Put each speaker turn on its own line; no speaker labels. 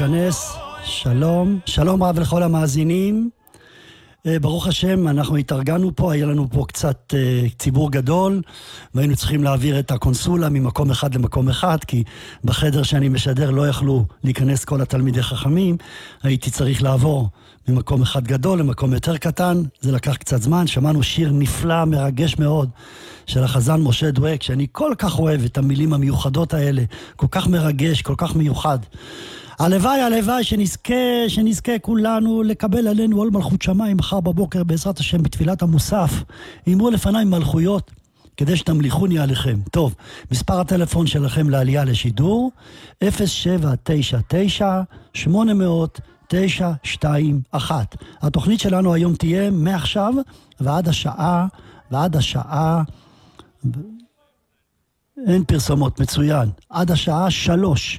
כנס, שלום, שלום רב לכל המאזינים. ברוך השם, אנחנו התארגנו פה, היה לנו פה קצת ציבור גדול, והיינו צריכים להעביר את הקונסולה ממקום אחד למקום אחד, כי בחדר שאני משדר לא יכלו להיכנס כל התלמידי חכמים, הייתי צריך לעבור ממקום אחד גדול למקום יותר קטן, זה לקח קצת זמן, שמענו שיר נפלא, מרגש מאוד, של החזן משה דואק, שאני כל כך אוהב את המילים המיוחדות האלה, כל כך מרגש, כל כך מיוחד. הלוואי שנזכה כולנו לקבל עלינו עול מלכות שמיים מחר בבוקר בעזרת השם בתפילת המוסף. אמרו לפניי מלכויות כדי שתמליכוני עליכם. טוב, מספר הטלפון שלכם לעלייה לשידור 0799-800-921. התוכנית שלנו היום תהיה מעכשיו ועד השעה אין פרסומות, מצוין, עד השעה 3